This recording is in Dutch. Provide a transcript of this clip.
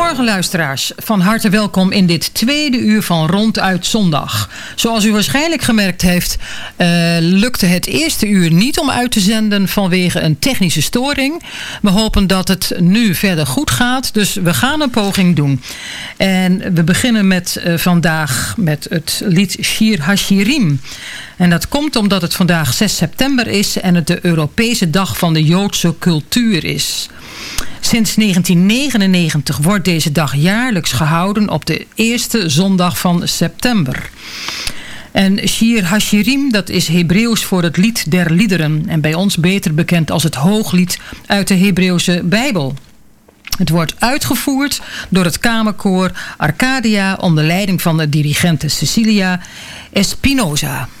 Goedemorgen luisteraars, van harte welkom in dit tweede uur van Ronduit Zondag. Zoals u waarschijnlijk gemerkt heeft, lukte het eerste uur niet om uit te zenden vanwege een technische storing. We hopen dat het nu verder goed gaat, dus we gaan een poging doen. En we beginnen vandaag met het lied Shir HaShirim. En dat komt omdat het vandaag 6 september is en het de Europese dag van de Joodse cultuur is. Sinds 1999 wordt deze dag jaarlijks gehouden op de eerste zondag van september. En Shir HaShirim, dat is Hebreeuws voor het lied der liederen. En bij ons beter bekend als het hooglied uit de Hebreeuwse Bijbel. Het wordt uitgevoerd door het kamerkoor Arcadia onder leiding van de dirigente Cecilia Espinosa.